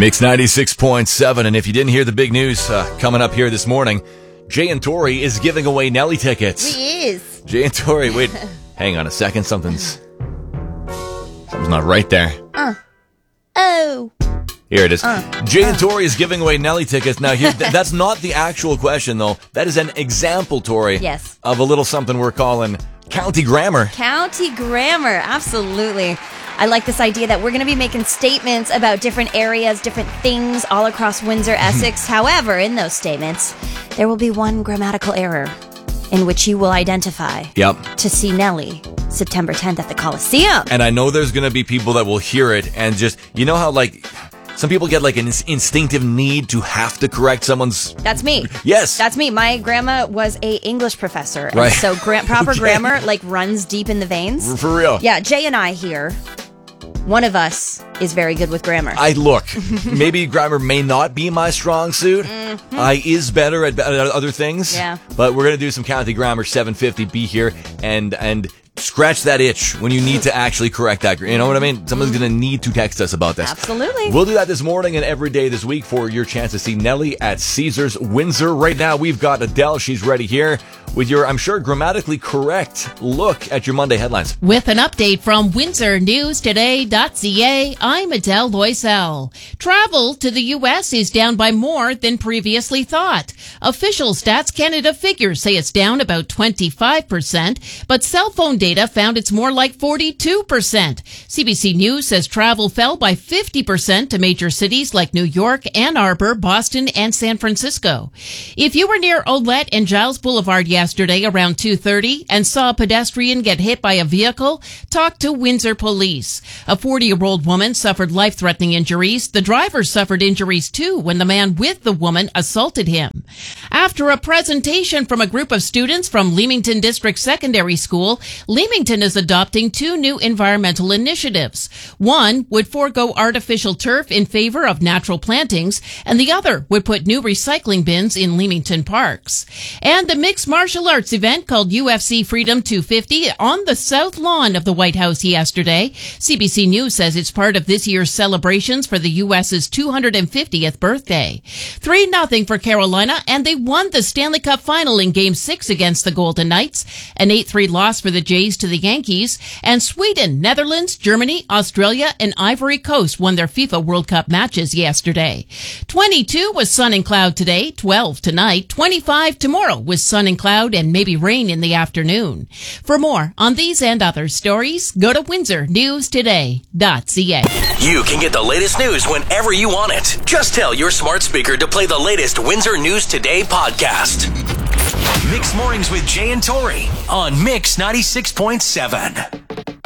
Mix 96.7, and if you didn't hear the big news coming up here this morning, Jay and Tori is giving away Nelly tickets. He is. Jay and Tori, wait, hang on a second, something's not right there. Oh. Here it is. Jay and Tori is giving away Nelly tickets. Now, here, that's not the actual question, though. That is an example, Tori, Yes. of a little something we're calling County Grammar. County grammar, absolutely. I like this idea that we're going to be making statements about different areas, different things all across Windsor, Essex. However, in those statements, there will be one grammatical error in which you will identify to see Nelly September 10th at the Coliseum. And I know there's going to be people that will hear it and just, you know how, like, some people get, like, an instinctive need to have to correct someone's... That's me. Yes. That's me. My grandma was a English professor. And Right. so proper grammar, like, runs deep in the veins. For real. Yeah, Jay and I here, one of us is very good with grammar. Look, maybe grammar may not be my strong suit. I is better at other things. Yeah. But we're going to do some County Grammar 750. Be here and scratch that itch when you need to actually correct that. You know what I mean? Someone's going to need to text us about this. Absolutely. We'll do that this morning and every day this week for your chance to see Nelly at Caesars Windsor. Right now, we've got Adele. She's ready here with your, I'm sure, grammatically correct look at your Monday headlines. With an update from WindsorNewsToday.ca, I'm Adele Loisel. Travel to the U.S. is down by more than previously thought. Official Stats Canada figures say it's down about 25%, but cell phone data found it's more like 42%. CBC News says travel fell by 50% to major cities like New York, Ann Arbor, Boston, and San Francisco. If you were near Olette and Giles Boulevard yesterday around 2:30 and saw a pedestrian get hit by a vehicle, talk to Windsor Police. A 40-year-old woman suffered life-threatening injuries. The driver suffered injuries too when the man with the woman assaulted him. After a presentation from a group of students from Leamington District Secondary School, Leamington is adopting two new environmental initiatives. One would forego artificial turf in favor of natural plantings, and the other would put new recycling bins in Leamington parks. And a mixed martial arts event called UFC Freedom 250 on the south lawn of the White House yesterday. CBC News says it's part of this year's celebrations for the U.S.'s 250th birthday. 3-0 for Carolina, and they won the Stanley Cup final in Game 6 against the Golden Knights. An 8-3 loss for the Jays to the Yankees. And Sweden, Netherlands, Germany, Australia, and Ivory Coast won their FIFA World Cup matches yesterday. 22 was sun and cloud today, 12 tonight, 25 tomorrow with sun and cloud and maybe rain in the afternoon. For more on these and other stories, go to WindsorNewsToday.ca. You can get the latest news whenever you want it. Just tell your smart speaker to play the latest Windsor News Today podcast. Mix Mornings with Jay and Tori on Mix 96.7.